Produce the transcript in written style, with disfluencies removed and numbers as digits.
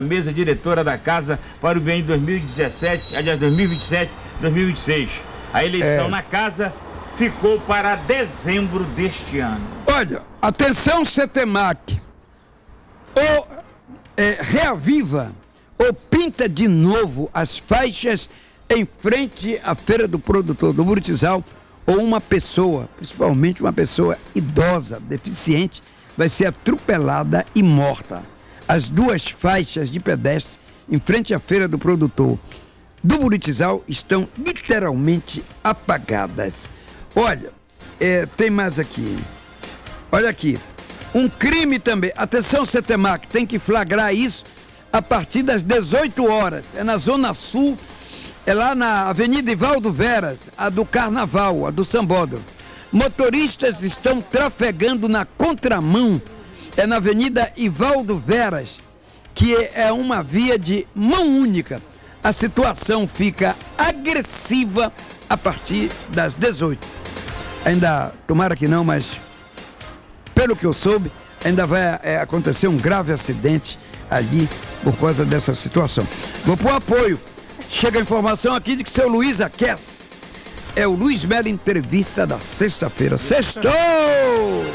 mesa diretora da casa para o biênio 2017, aliás, 2027, 2026. A eleição na casa ficou para dezembro deste ano. Olha, atenção CETEMAC, ou reaviva ou pinta de novo as faixas em frente à Feira do Produtor do Burtizal, ou uma pessoa, principalmente uma pessoa idosa, deficiente, vai ser atropelada e morta. As duas faixas de pedestre em frente à Feira do Produtor do Burtizal estão literalmente apagadas. Olha, tem mais aqui. Olha aqui. Um crime também. Atenção, CETEMAC, tem que flagrar isso a partir das 18 horas. É na Zona Sul, é lá na Avenida Ivaldo Veras, a do Carnaval, a do Sambódromo. Motoristas estão trafegando na contramão. É na Avenida Ivaldo Veras, que é uma via de mão única. A situação fica agressiva a partir das 18. Ainda, tomara que não, mas pelo que eu soube, ainda vai acontecer um grave acidente ali por causa dessa situação. Vou pro apoio. Chega a informação aqui de que seu Luiz aquece. É o Luiz Melo Entrevista da sexta-feira. Sextou!